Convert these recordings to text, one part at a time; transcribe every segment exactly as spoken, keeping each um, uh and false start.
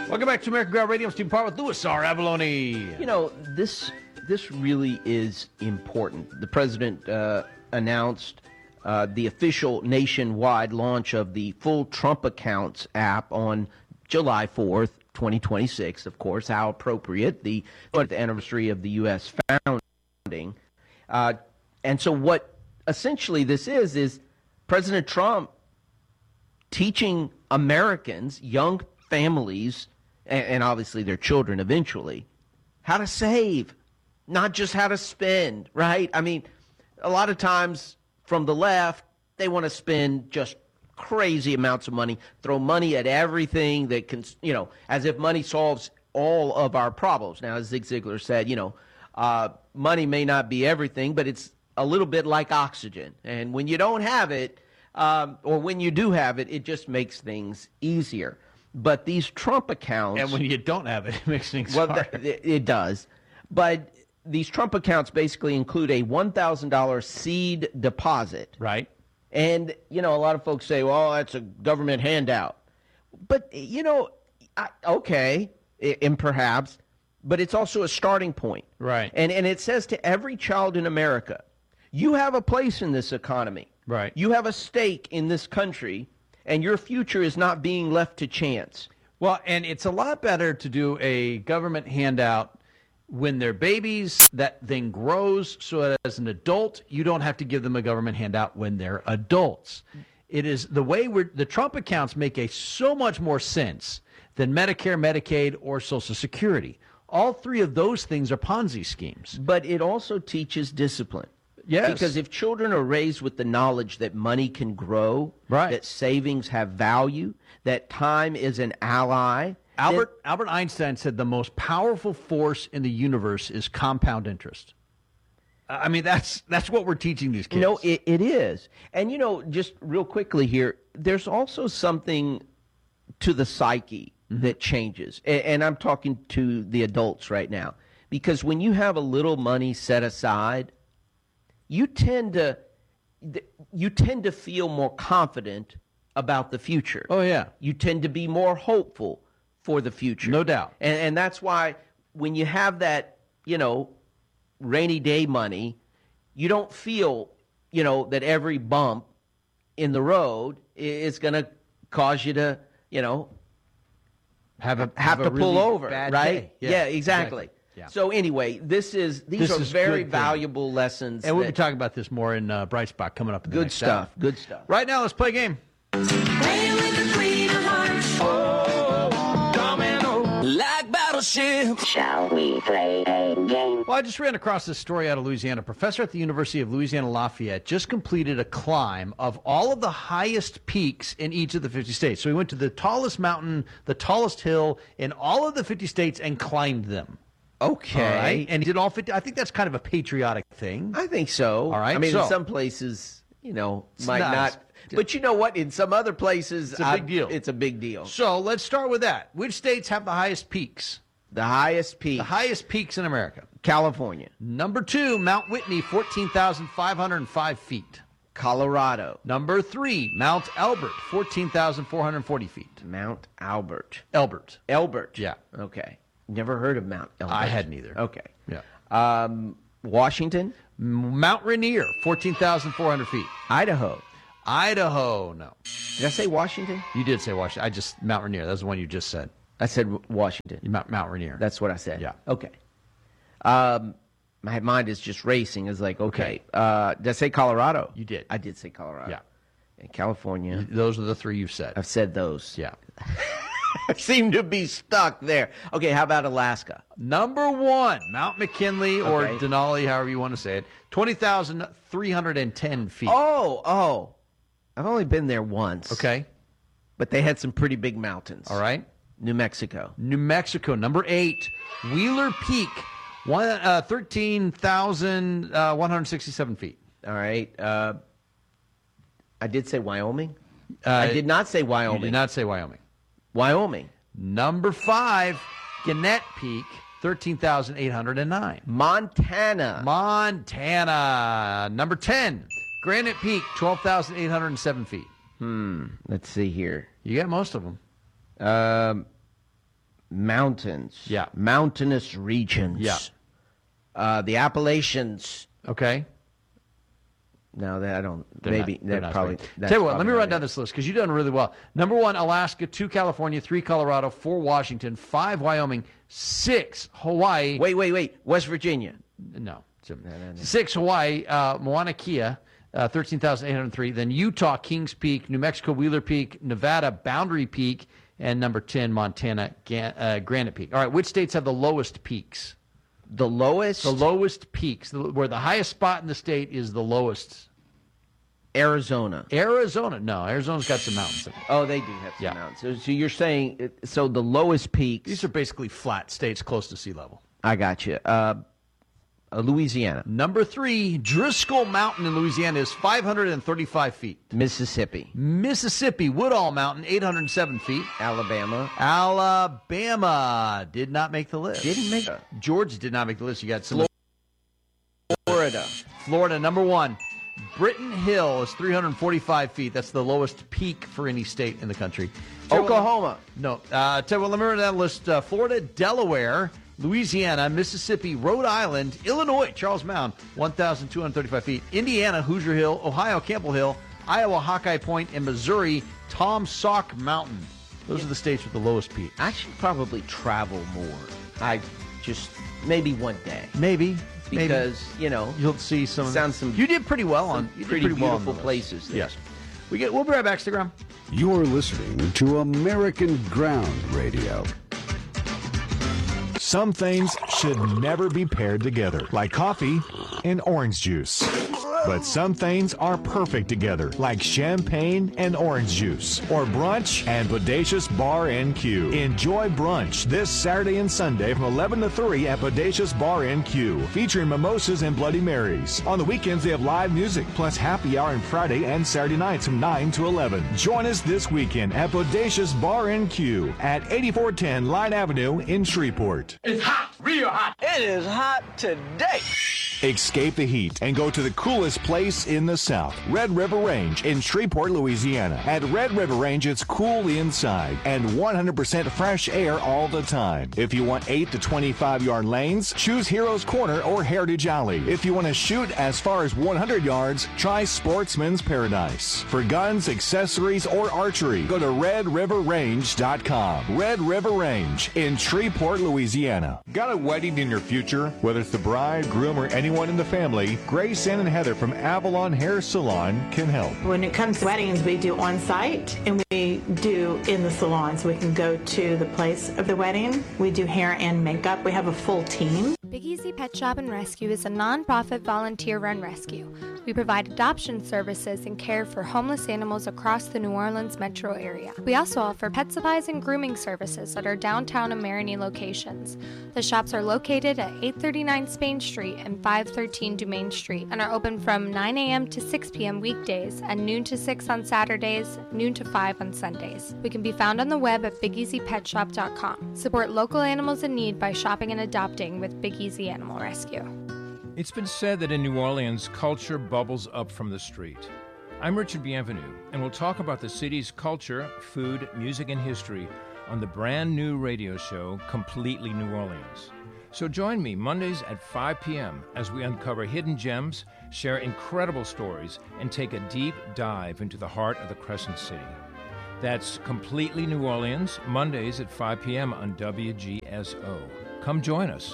Welcome back to American Ground Radio. I'm Steve Parr with Louis R. Abalone. You know, this this really is important. The president uh, announced uh, the official nationwide launch of the full Trump Accounts app on July fourth, twenty twenty-six. Of course, how appropriate, the the anniversary of the U S founding. Uh, and so what essentially this is, is President Trump teaching Americans, young families, and, and obviously their children eventually, how to save, not just how to spend, right? I mean, a lot of times from the left, they want to spend just crazy amounts of money, throw money at everything that can, you know, as if money solves all of our problems. Now, as Zig Ziglar said, you know, uh, money may not be everything, but it's a little bit like oxygen. And when you don't have it, um, or when you do have it, it just makes things easier. But these Trump accounts... And when you don't have it, it makes things well, hard. Th- it does. But these Trump accounts basically include a one thousand dollars seed deposit. Right. And, you know, a lot of folks say, well, that's a government handout. But, you know, I, okay, and perhaps, but it's also a starting point. Right. And, and it says to every child in America, you have a place in this economy. Right. You have a stake in this country, and your future is not being left to chance. Well, and it's a lot better to do a government handout when they're babies that then grows so that as an adult, you don't have to give them a government handout when they're adults. It is the way we're, the Trump accounts make a so much more sense than Medicare, Medicaid, or Social Security. All three of those things are Ponzi schemes. But it also teaches discipline. Yes. Because if children are raised with the knowledge that money can grow, right, that savings have value, that time is an ally. Albert then, Albert Einstein said the most powerful force in the universe is compound interest. I mean, that's that's what we're teaching these kids. No, it, it is. And, you know, just real quickly here, there's also something to the psyche mm-hmm. that changes. And, and I'm talking to the adults right now. Because when you have a little money set aside, you tend to you tend to feel more confident about the future. Oh, yeah. You tend to be more hopeful for the future. No doubt. And, and that's why when you have that, you know, rainy day money, you don't feel, you know, that every bump in the road is going to cause you to, you know, have a have, have to a pull really over, bad right? Day. Yeah, yeah, exactly. exactly. Yeah. So anyway, this is these this are is very good valuable thing. lessons. And we'll be talking about this more in uh, Bright Spot coming up in the good next stuff. hour. Good stuff. Right now, let's play a game. Play with the Queen of Hearts. Oh, domino. Like battleship. Shall we play a game? Well, I just ran across this story out of Louisiana. A professor at the University of Louisiana Lafayette just completed a climb of all of the highest peaks in each of the fifty states. So he went to the tallest mountain, the tallest hill in all of the fifty states and climbed them. Okay. All right. And he did all fifty. I think that's kind of a patriotic thing. I think so. All right. I mean, so, in some places, you know, it's might nice. not. But you know what? In some other places, it's a big I, deal. It's a big deal. So let's start with that. Which states have the highest peaks? The highest peaks. The highest peaks in America. California. Number two, Mount Whitney, fourteen thousand five hundred five feet. Colorado. Number three, Mount Elbert, fourteen thousand four hundred forty feet. Mount Albert. Elbert. Elbert. Yeah. Okay. Never heard of Mount Elbert. I hadn't either. Okay. Yeah. Um, Washington. Mount Rainier, fourteen thousand four hundred feet. Idaho. Idaho, no. Did I say Washington? You did say Washington. I just, Mount Rainier. That's the one you just said. I said Washington. Mount, Mount Rainier. That's what I said. Yeah. Okay. Um, my mind is just racing. It's like, okay. okay. Uh, did I say Colorado? You did. I did say Colorado. Yeah. And California. Those are the three you've said. I've said those. Yeah. I seem to be stuck there. Okay, how about Alaska? Number one, Mount McKinley or Okay. Denali, however you want to say it, twenty thousand three hundred ten feet. Oh, oh. I've only been there once. Okay. But they had some pretty big mountains. All right. New Mexico. New Mexico, number eight, Wheeler Peak, one, uh, thirteen thousand one hundred sixty-seven feet. All right. Uh, I did say Wyoming. Uh, I did not say Wyoming. You did not say Wyoming. Wyoming. Number five, Gannett Peak, thirteen thousand eight hundred nine. Montana. Montana. Number ten, Granite Peak, twelve thousand eight hundred seven feet. Hmm. Let's see here. You got most of them. Um, Mountains. Yeah. Mountainous regions. Yeah. Uh, the Appalachians. Okay. No, that I don't. They're maybe not, they're that not probably. spring. That's Tell you what, let probably me not run it. down this list because you've done really well. Number one, Alaska. Two, California. Three, Colorado. Four, Washington. Five, Wyoming. Six, Hawaii. Wait, wait, wait. West Virginia. No. Jim. No, no, no. Six, Hawaii. Uh, Mauna Kea. Uh, thirteen thousand eight hundred three. Then Utah, Kings Peak. New Mexico, Wheeler Peak. Nevada, Boundary Peak. And number ten, Montana, Gan- uh, Granite Peak. All right, which states have the lowest peaks? The lowest. The lowest peaks, the, where the highest spot in the state is the lowest. Arizona. Arizona. No, Arizona's got some mountains in it. Oh, they do have some Yeah. mountains. So, so you're saying uh, so the lowest peaks. These are basically flat states close to sea level. I got you. Uh, uh, Louisiana, Number three, Driscoll Mountain in Louisiana is five hundred thirty-five feet. Mississippi, Mississippi, Woodall Mountain, eight hundred seven feet. Alabama. Alabama did not make the list. Didn't make it. Georgia did not make the list. You got some. Florida. Florida, number one. Britton Hill is three hundred forty-five feet. That's the lowest peak for any state in the country. Oklahoma. No. Uh, tell you what, let me run down the list. Uh, Florida, Delaware, Louisiana, Mississippi, Rhode Island, Illinois, Charles Mound, one thousand two hundred thirty-five feet. Indiana, Hoosier Hill, Ohio, Campbell Hill, Iowa, Hawkeye Point, and Missouri, Tom Sauk Mountain. Those are the states with the lowest peak. I should probably travel more. I just maybe one day Maybe. because maybe. you know You'll see some. Sounds some- You did pretty well on. some You did pretty well on beautiful the list. places there. Yes. We get. We'll be right back, Instagram. You're listening to American Ground Radio. Some things should never be paired together, like coffee and orange juice. But some things are perfect together, like champagne and orange juice, or brunch and Bodacious Bar and Q. Enjoy brunch this Saturday and Sunday from eleven to three at Bodacious Bar and Q, featuring mimosas and Bloody Marys. On the weekends, they have live music, plus happy hour on Friday and Saturday nights from nine to eleven. Join us this weekend at Bodacious Bar and Q at eighty-four ten Line Avenue in Shreveport. It's hot, real hot. It is hot today. Escape the heat and go to the coolest place in the South, Red River Range in Shreveport, Louisiana. At Red River Range, it's cool inside and one hundred percent fresh air all the time. If you want eight to twenty-five yard lanes, choose Heroes Corner or Heritage Alley. If you want to shoot as far as one hundred yards, try Sportsman's Paradise. For guns, accessories, or archery, go to red river range dot com. Red River Range in Shreveport, Louisiana. Got a wedding in your future? Whether it's the bride, groom, or anyone in the family, Grace Ann and Heather from Avalon Hair Salon can help. When it comes to weddings, we do on-site and we do in the salon, so we can go to the place of the wedding. We do hair and makeup. We have a full team. Big Easy Pet Shop and Rescue is a non-profit volunteer-run rescue. We provide adoption services and care for homeless animals across the New Orleans metro area. We also offer pet supplies and grooming services at our downtown and Marigny locations. The shops are located at eight thirty-nine Spain Street and five thirteen Dumaine Street and are open from nine a.m. to six p.m. weekdays and noon to six on Saturdays, noon to five on Sundays. We can be found on the web at big easy pet shop dot com. Support local animals in need by shopping and adopting with Big Easy Animal Rescue. It's been said that in New Orleans, culture bubbles up from the street. I'm Richard Bienvenu, and we'll talk about the city's culture, food, music, and history on the brand new radio show, Completely New Orleans. So join me Mondays at five p.m. as we uncover hidden gems, share incredible stories, and take a deep dive into the heart of the Crescent City. That's Completely New Orleans, Mondays at five p.m. on W G S O. Come join us.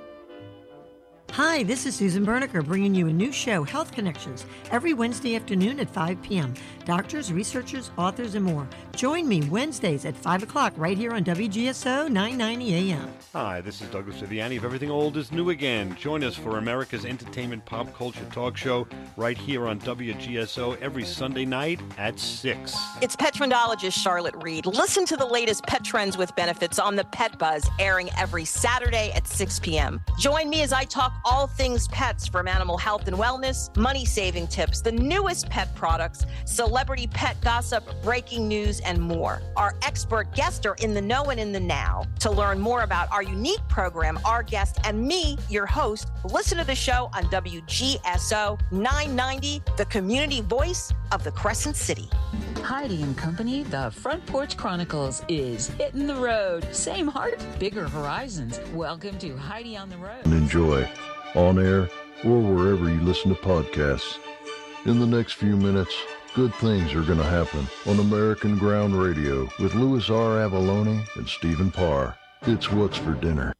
Hi, this is Susan Berniker bringing you a new show, Health Connections, every Wednesday afternoon at five p.m. Doctors, researchers, authors, and more. Join me Wednesdays at five o'clock right here on W G S O nine ninety A M. Hi, this is Douglas Viviani of Everything Old is New Again. Join us for America's entertainment pop culture talk show right here on W G S O every Sunday night at six. It's pet trendologist Charlotte Reed. Listen to the latest pet trends with benefits on the Pet Buzz, airing every Saturday at six p.m. Join me as I talk all things pets, from animal health and wellness, money-saving tips, the newest pet products, celebrity pet gossip, breaking news, and more. Our expert guests are in the know and in the now. To learn more about our unique program, our guest, and me, your host, listen to the show on W G S O nine ninety, the community voice of the Crescent City. Heidi and Company, the Front Porch Chronicles is hitting the road. Same heart, bigger horizons. Welcome to Heidi on the Road. And enjoy, on air or wherever you listen to podcasts. In the next few minutes, good things are going to happen on American Ground Radio with Louis R. Avalone and Stephen Parr. It's What's for Dinner.